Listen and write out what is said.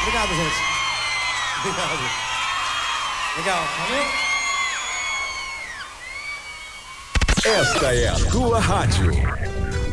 Obrigado, gente. Obrigado. Legal, valeu? Esta é a tua rádio.